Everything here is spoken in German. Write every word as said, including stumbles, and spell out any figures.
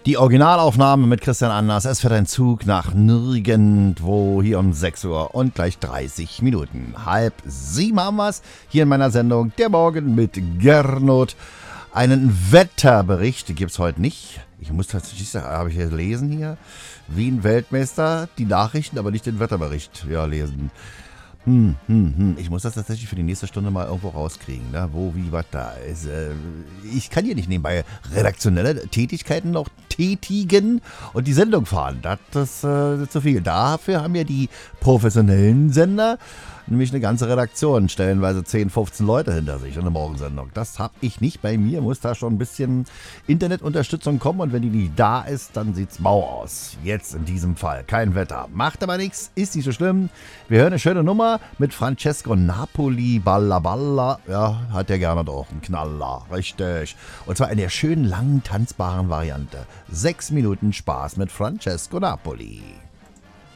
Die Originalaufnahme mit Christian Anders. Es fährt ein Zug nach nirgendwo hier um sechs Uhr und gleich dreißig Minuten. Halb sieben haben wir's hier in meiner Sendung Der Morgen mit Gernot. Einen Wetterbericht gibt's heute nicht. Ich muss tatsächlich sagen, habe ich hier lesen hier, Wien Weltmeister, die Nachrichten, aber nicht den Wetterbericht ja, lesen. Hm, hm, hm. Ich muss das tatsächlich für die nächste Stunde mal irgendwo rauskriegen, ne? Wo, wie, was da ist. Äh, ich kann hier nicht nebenbei redaktionelle Tätigkeiten noch tätigen und die Sendung fahren. Das ist äh, zu viel. Dafür haben ja die professionellen Sender nämlich eine ganze Redaktion, stellenweise zehn, fünfzehn Leute hinter sich in der Morgensendung. Das habe ich nicht bei mir, muss da schon ein bisschen Internetunterstützung kommen und wenn die nicht da ist, dann sieht's mau aus. Jetzt in diesem Fall kein Wetter. Macht aber nichts, ist nicht so schlimm. Wir hören eine schöne Nummer mit Francesco Napoli, Balla Balla. Ja, hat der gerne doch einen Knaller, richtig. Und zwar in der schönen, langen, tanzbaren Variante. Sechs Minuten Spaß mit Francesco Napoli.